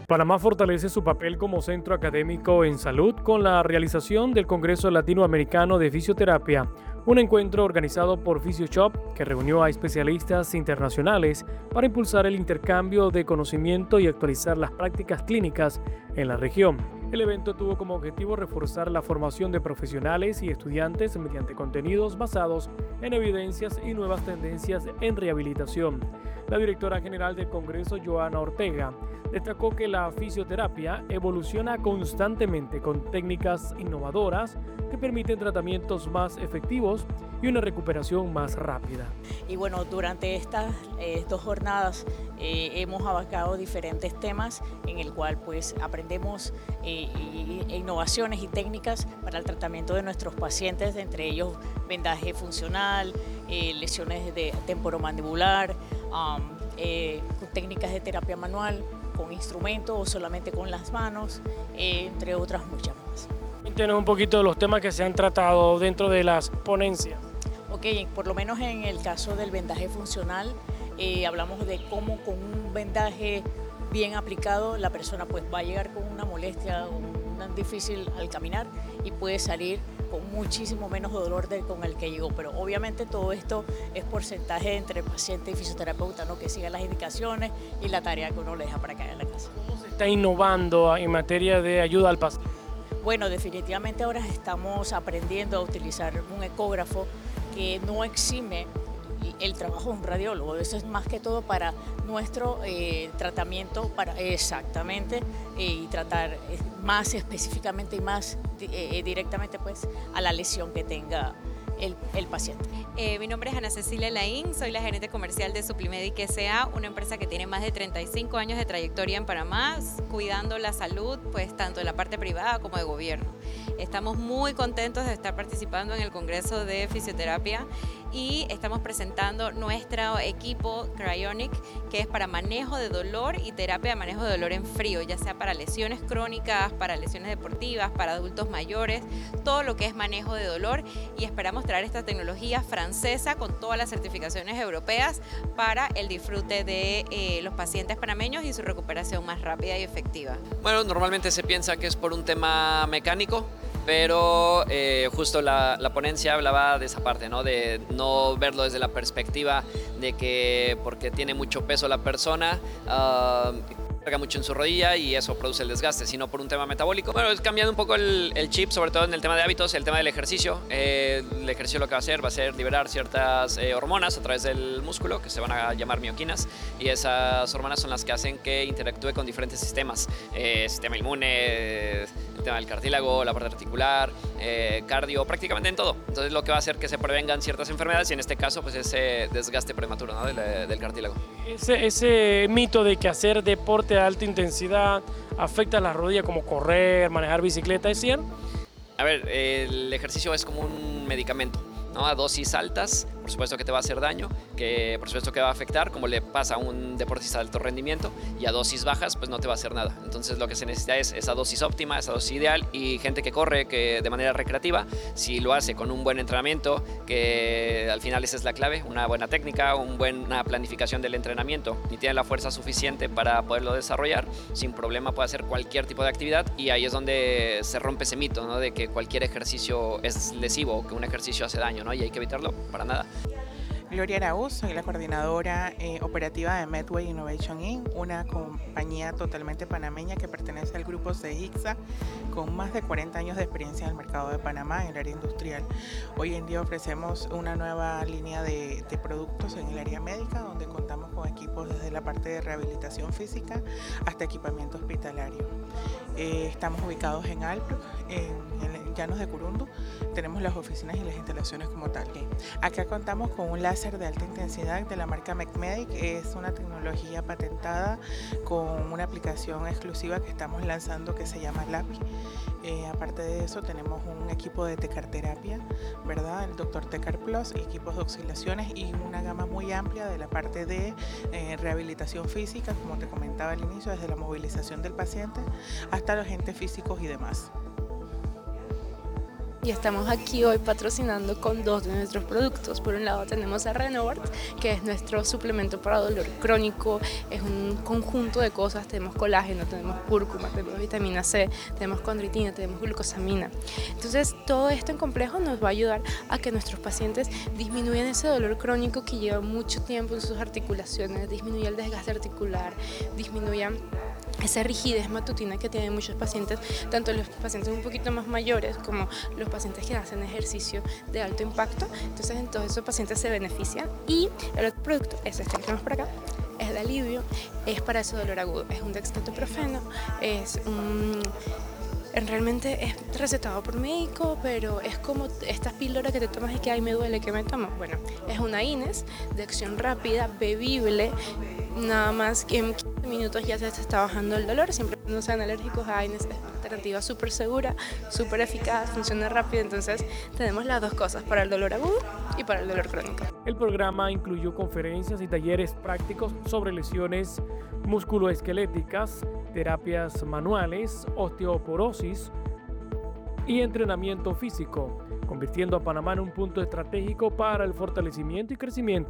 Panamá fortalece su papel como centro académico en salud con la realización del Congreso Latinoamericano de Fisioterapia, un encuentro organizado por FisioShop que reunió a especialistas internacionales para impulsar el intercambio de conocimiento y actualizar las prácticas clínicas en la región. El evento tuvo como objetivo reforzar la formación de profesionales y estudiantes mediante contenidos basados en evidencias y nuevas tendencias en rehabilitación. La directora general del Congreso, Joana Ortega, destacó que la fisioterapia evoluciona constantemente con técnicas innovadoras que permiten tratamientos más efectivos y una recuperación más rápida. Y bueno, durante estas 2 jornadas hemos abarcado diferentes temas en el cual pues aprendemos innovaciones y técnicas para el tratamiento de nuestros pacientes, entre ellos vendaje funcional, lesiones de temporomandibular, técnicas de terapia manual, con instrumentos o solamente con las manos, entre otras muchas más. Cuéntenos un poquito de los temas que se han tratado dentro de las ponencias. Ok, por lo menos en el caso del vendaje funcional, hablamos de cómo con un vendaje bien aplicado la persona pues va a llegar con una molestia difícil al caminar y puede salir con muchísimo menos dolor con el que llegó, pero obviamente todo esto es porcentaje entre paciente y fisioterapeuta, ¿no? Que siga las indicaciones y la tarea que uno le deja para que haga en la casa. ¿Cómo se está innovando en materia de ayuda al paciente? Bueno, definitivamente ahora estamos aprendiendo a utilizar un ecógrafo que no exime el trabajo de un radiólogo. Eso es más que todo para nuestro tratamiento, para exactamente y tratar más específicamente y más directamente pues a la lesión que tenga el paciente. Mi nombre es Ana Cecilia Laín, soy la gerente comercial de Suplimedic S.A., una empresa que tiene más de 35 años de trayectoria en Panamá, cuidando la salud, pues tanto de la parte privada como de gobierno. Estamos muy contentos de estar participando en el Congreso de Fisioterapia y estamos presentando nuestro equipo Cryonic, que es para manejo de dolor y terapia de manejo de dolor en frío, ya sea para lesiones crónicas, para lesiones deportivas, para adultos mayores, todo lo que es manejo de dolor, y esperamos traer esta tecnología francesa con todas las certificaciones europeas para el disfrute de los pacientes panameños y su recuperación más rápida y efectiva. Bueno, normalmente se piensa que es por un tema mecánico, pero justo la ponencia hablaba de esa parte, ¿no? De no verlo desde la perspectiva de que porque tiene mucho peso la persona, carga mucho en su rodilla y eso produce el desgaste, sino por un tema metabólico. Bueno, es cambiando un poco el chip, sobre todo en el tema de hábitos, el tema del ejercicio. El ejercicio lo que va a ser liberar ciertas hormonas a través del músculo, que se van a llamar mioquinas, y esas hormonas son las que hacen que interactúe con diferentes sistemas, sistema inmune, el tema del cartílago, la parte articular, cardio, prácticamente en todo. Entonces lo que va a hacer que se prevengan ciertas enfermedades y en este caso pues ese desgaste prematuro, ¿no? del cartílago. Ese mito de que hacer deporte de alta intensidad afecta a la rodilla, como correr, manejar bicicleta, ¿es cierto? A ver, el ejercicio es como un medicamento, ¿no? A dosis altas, por supuesto que te va a hacer daño, que por supuesto que va a afectar, como le pasa a un deportista de alto rendimiento, y a dosis bajas pues no te va a hacer nada. Entonces lo que se necesita es esa dosis óptima, esa dosis ideal, y gente que corre que de manera recreativa, si lo hace con un buen entrenamiento, que al final esa es la clave, una buena técnica, una planificación del entrenamiento, y tiene la fuerza suficiente para poderlo desarrollar, sin problema puede hacer cualquier tipo de actividad, y ahí es donde se rompe ese mito, ¿no? De que cualquier ejercicio es lesivo, que un ejercicio hace daño, ¿no? Y hay que evitarlo, para nada. Gloria Araúz, soy la coordinadora operativa de Medway Innovation Inc., una compañía totalmente panameña que pertenece al grupo CEIXA, con más de 40 años de experiencia en el mercado de Panamá en el área industrial. Hoy en día ofrecemos una nueva línea de productos en el área médica, donde contamos con equipos desde la parte de rehabilitación física hasta equipamiento hospitalario. Estamos ubicados en Albrook, en Llanos de Curundu. Tenemos las oficinas y las instalaciones como tal. Acá contamos con un láser de alta intensidad de la marca McMedic. Es una tecnología patentada con una aplicación exclusiva que estamos lanzando que se llama LAPI. Aparte de eso tenemos un equipo de tecarterapia, ¿verdad? El Dr. Tecar Plus, equipos de oscilaciones y una gama muy amplia de la parte de rehabilitación física, como te comentaba al inicio, desde la movilización del paciente hasta los agentes físicos y demás. y estamos aquí hoy patrocinando con 2 de nuestros productos. Por un lado tenemos a Renovart, que es nuestro suplemento para dolor crónico, es un conjunto de cosas, tenemos colágeno, tenemos cúrcuma, tenemos vitamina C, tenemos condroitina, tenemos glucosamina. Entonces todo esto en complejo nos va a ayudar a que nuestros pacientes disminuyan ese dolor crónico que lleva mucho tiempo en sus articulaciones, disminuya el desgaste articular, disminuya esa rigidez matutina que tienen muchos pacientes, tanto los pacientes un poquito más mayores como los pacientes que hacen ejercicio de alto impacto. Entonces en todos esos pacientes se benefician. Y el otro producto es este que tenemos por acá, es de alivio, es para ese dolor agudo, es un dextroatorvastatina, realmente es recetado por médico, pero es como estas píldoras que te tomas y que ay me duele, que me tomo. Bueno, es una INES de acción rápida, bebible, nada más que en 15 minutos ya se está bajando el dolor. Siempre que no sean alérgicos a INES, es una alternativa súper segura, súper eficaz, funciona rápido. Entonces tenemos las 2 cosas, para el dolor agudo y para el dolor crónico. El programa incluyó conferencias y talleres prácticos sobre lesiones musculoesqueléticas, terapias manuales, osteoporosis y entrenamiento físico, convirtiendo a Panamá en un punto estratégico para el fortalecimiento y crecimiento